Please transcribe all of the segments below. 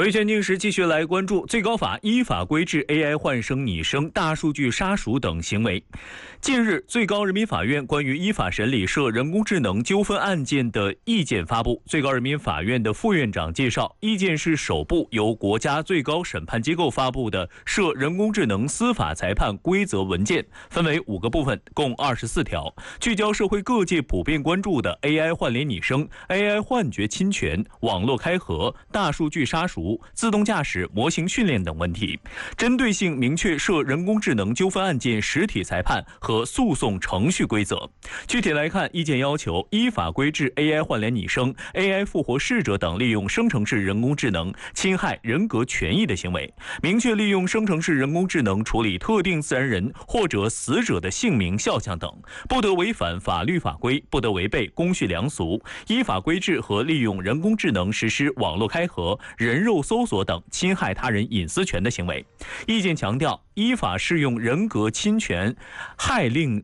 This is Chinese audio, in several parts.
维权定时继续来关注最高法依法规制 AI 换声拟声、大数据杀熟等行为。近日，最高人民法院关于依法审理涉人工智能纠纷案件的意见发布。最高人民法院的副院长介绍，意见是首部由国家最高审判机构发布的涉人工智能司法裁判规则文件，分为5个部分，共24条，聚焦社会各界普遍关注的 AI 换脸拟声、AI 幻觉侵权、网络开合、大数据杀熟、自动驾驶模型训练等问题，针对性明确涉人工智能纠纷案件实体裁判和诉讼程序规则。具体来看，意见要求依法规制 AI 换脸拟声、AI 复活逝者等利用生成式人工智能侵害人格权益的行为，明确利用生成式人工智能处理特定自然人或者死者的姓名、肖像等，不得违反法律法规，不得违背公序良俗。依法规制和利用人工智能实施网络开合、人肉搜索等侵害他人隐私权的行为。意见强调，依法适用人格侵权害令。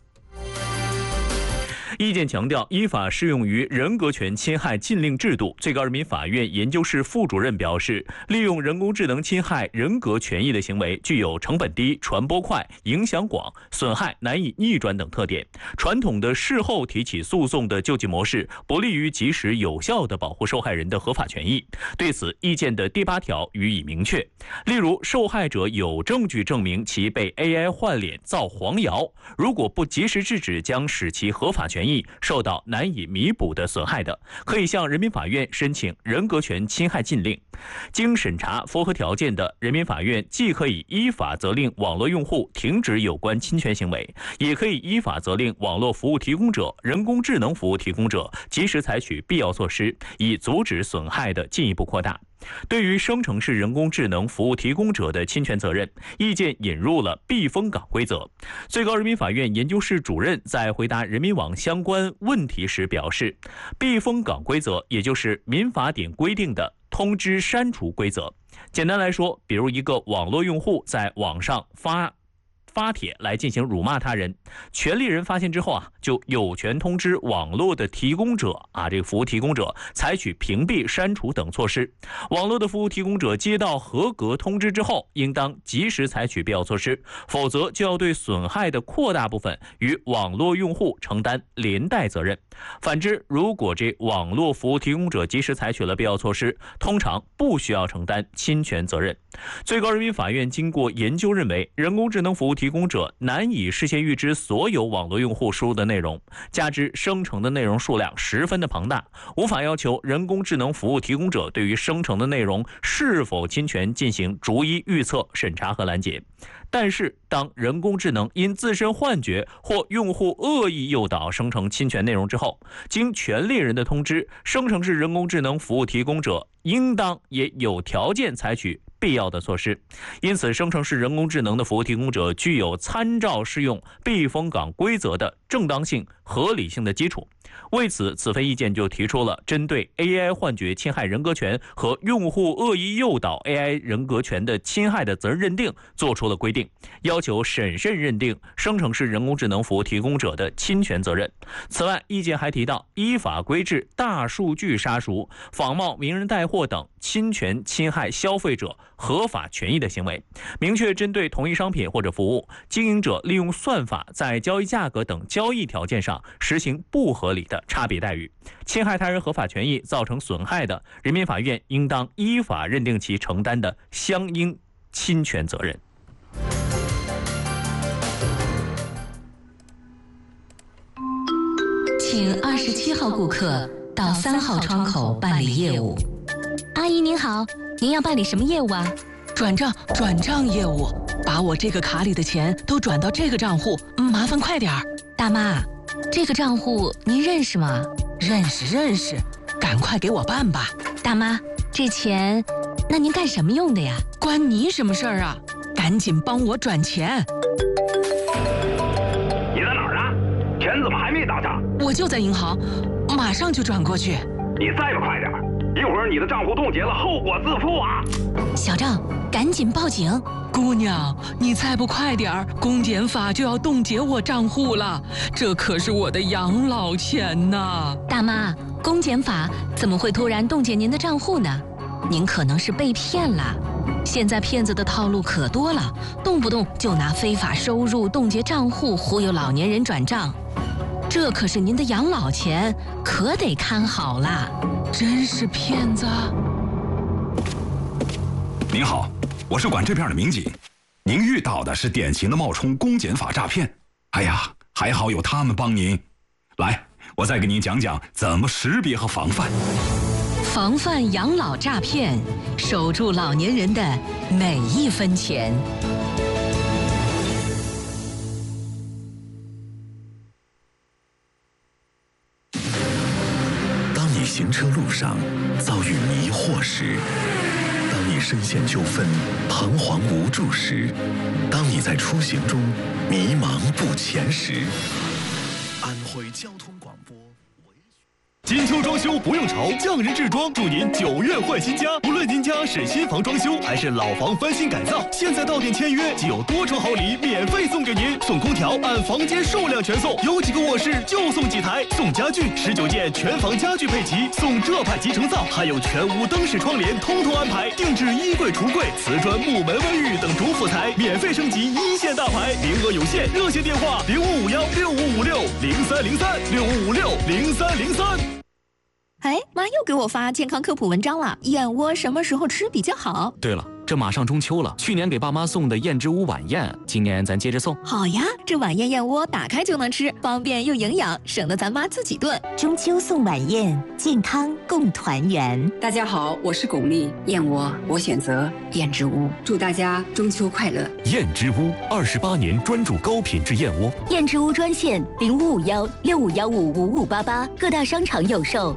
意见强调，依法适用于人格权侵害禁令制度。最高人民法院研究室副主任表示，利用人工智能侵害人格权益的行为具有成本低、传播快、影响广、损害难以逆转等特点。传统的事后提起诉讼的救济模式不利于及时有效地保护受害人的合法权益。对此，意见的第8条予以明确。例如，受害者有证据证明其被 AI 换脸造黄谣，如果不及时制止，将使其合法权益受到难以弥补的损害的，可以向人民法院申请人格权侵害禁令。经审查符合条件的，人民法院既可以依法责令网络用户停止有关侵权行为，也可以依法责令网络服务提供者、人工智能服务提供者及时采取必要措施，以阻止损害的进一步扩大。对于生成式人工智能服务提供者的侵权责任，意见引入了避风港规则。最高人民法院研究室主任在回答人民网相关问题时表示，避风港规则也就是民法典规定的通知删除规则。简单来说，比如一个网络用户在网上发帖来进行辱骂他人，权利人发现之后就有权通知网络的提供者这个服务提供者采取屏蔽、删除等措施。网络的服务提供者接到合格通知之后，应当及时采取必要措施，否则就要对损害的扩大部分与网络用户承担连带责任。反之，如果这网络服务提供者及时采取了必要措施，通常不需要承担侵权责任。最高人民法院经过研究认为，人工智能服务提供者难以事先预知所有网络用户输入的内容，加之生成的内容数量十分的庞大，无法要求人工智能服务提供者对于生成的内容是否侵权进行逐一预测、审查和拦截。但是，当人工智能因自身幻觉或用户恶意诱导生成侵权内容之后，经权利人的通知，生成式人工智能服务提供者应当也有条件采取必要的措施。因此，生成式人工智能的服务提供者具有参照适用避风港规则的正当性、合理性的基础。为此，此份意见就提出了针对 AI 幻觉侵害人格权和用户恶意诱导 AI 人格权的侵害的责任认定作出了规定，要求审慎认定生成式人工智能服务提供者的侵权责任。此外，意见还提到，依法规制大数据杀熟、仿冒名人带货等侵权侵害消费者合法权益的行为，明确针对同一商品或者服务，经营者利用算法在交易价格等交易条件上实行不合理的差别待遇，侵害他人合法权益造成损害的，人民法院应当依法认定其承担的相应侵权责任。 请27号顾客到3号窗口办理业务。 阿姨您好，您要办理什么业务啊？ 转账业务，把我这个卡里的钱都转到这个账户，麻烦快点儿。 大妈，这个账户您认识吗？ 认识，赶快给我办吧。 大妈，这钱，那您干什么用的呀？ 关你什么事儿啊？赶紧帮我转钱。 你在哪儿啊？钱怎么还没到账？ 我就在银行，马上就转过去。 你再不快点，一会儿你的账户冻结了，后果自负啊！ 小赵，赶紧报警！ 姑娘，你再不快点儿，公检法就要冻结我账户了，这可是我的养老钱呐！ 大妈，公检法怎么会突然冻结您的账户呢？ 您可能是被骗了。现在骗子的套路可多了，动不动就拿非法收入、冻结账户忽悠老年人转账，这可是您的养老钱，可得看好啦。 真是骗子！ 您好，我是管这片的民警，您遇到的是典型的冒充公检法诈骗。哎呀，还好有他们帮您。来，我再给您讲讲怎么识别和防范。 防范养老诈骗，守住老年人的每一分钱。 当你行车路上遭遇迷惑时，当你深陷纠纷彷徨无助时，当你在出行中迷茫不前时，安徽交通广播。 金秋装修不用愁，匠人制装祝您9月换新家。无论您家是新房装修还是老房翻新改造，现在到店签约即有多重好礼免费送给您，送空调按房间数量全送，有几个卧室就送几台，送家具19件全房家具配齐，送浙派集成灶，还有全屋灯饰窗帘通通安排，定制衣柜、橱柜、瓷砖、木门、卫浴等主辅材，免费升级一线大牌，名额有限，热线电话05516556030365560303。 哎，妈又给我发健康科普文章了，燕窝什么时候吃比较好？ 对了，这马上中秋了，去年给爸妈送的燕之屋晚宴，今年咱接着送。 好呀，这晚宴燕窝打开就能吃，方便又营养，省得咱妈自己炖。 中秋送晚宴，健康共团圆。 大家好，我是巩俐，燕窝我选择燕之屋，祝大家中秋快乐。 燕之屋28年专注高品质燕窝。 燕之屋专线0551655588，各大商场有售。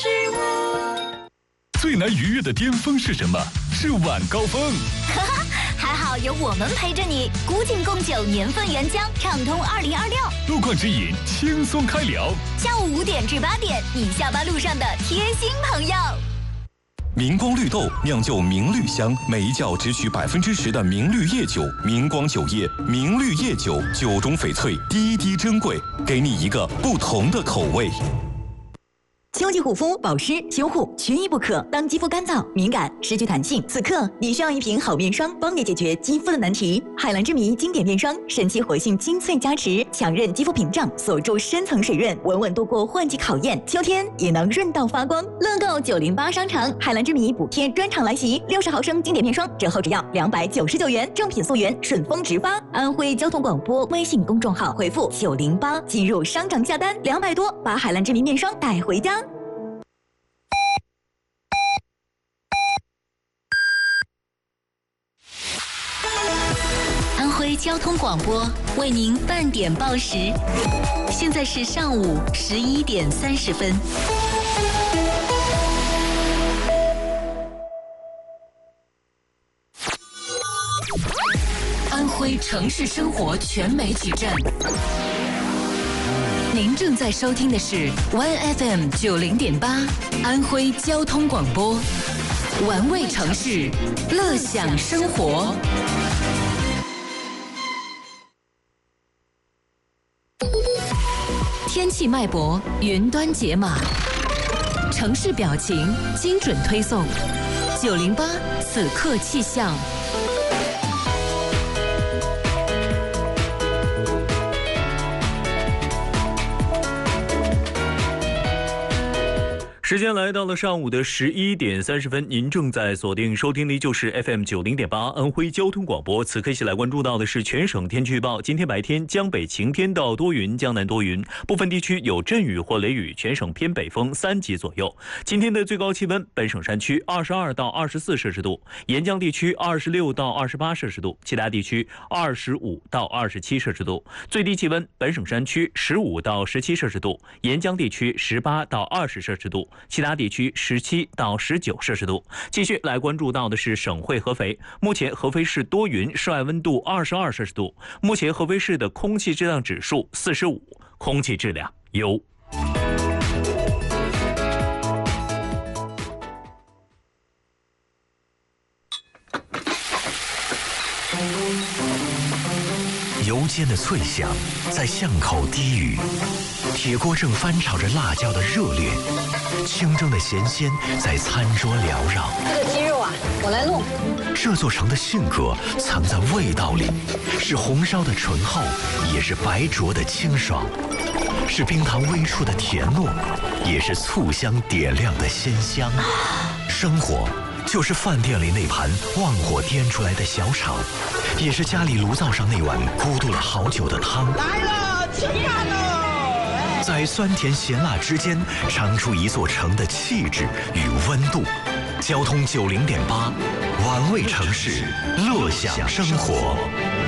最难逾越的巅峰是什么？是晚高峰。 还好有我们陪着你，古井贡酒年份原浆，畅通2026。 路况指引，轻松开聊。 下午5点至8点，你下班路上的贴心朋友。 明光绿豆酿就明绿香，每一窖只取10%的明绿叶酒，明光酒业明绿叶酒，酒中翡翠，滴滴珍贵，给你一个不同的口味。 秋季护肤、保湿、修护缺一不可。当肌肤干燥、敏感、失去弹性，此刻你需要一瓶好面霜，帮你解决肌肤的难题。海蓝之谜经典面霜，神奇活性精粹加持，强韧肌肤屏障，锁住深层水润，稳稳度过换季考验。秋天也能润到发光。乐购908商场，海蓝之谜补贴专场来袭，60毫升经典面霜折后只要299元，正品溯源，顺丰直发。安徽交通广播微信公众号回复908进入商场下单，200多把海蓝之谜面霜带回家。 安徽交通广播为您半点报时，现在是上午11点30分。安徽城市生活全媒体站，您正在收听的是 1FM 90.8安徽交通广播，玩味城市，乐享生活。天气脉搏，云端解码，城市表情，精准推送。908此刻气象。 时间来到了上午的11点30分，您正在锁定收听的就是 FM 90.8安徽交通广播。此刻一起来关注到的是全省天气预报。今天白天江北晴天到多云，江南多云，部分地区有阵雨或雷雨，全省偏北风3级左右。今天的最高气温，本省山区22到24摄氏度，沿江地区26到28摄氏度，其他地区25到27摄氏度。最低气温，本省山区15到17摄氏度，沿江地区18到20摄氏度，其他地区17到19摄氏度。继续来关注到的是省会合肥，目前合肥市多云，室外温度22摄氏度。目前合肥市的空气质量指数45，空气质量优。 油煎的脆响在巷口低语，铁锅正翻炒着辣椒的热烈，清蒸的咸鲜在餐桌缭绕。 这个鸡肉啊，我来弄。 这座城的性格藏在味道里，是红烧的醇厚，也是白灼的清爽，是冰糖微出的甜糯，也是醋香点亮的鲜香。生活就是饭店里那盘旺火颠出来的小炒，也是家里炉灶上那碗咕嘟了好久的汤。 来了，吃饭喽！ 在酸甜咸辣之间，尝出一座城的气质与温度。交通90.8，玩味城市，乐享生活。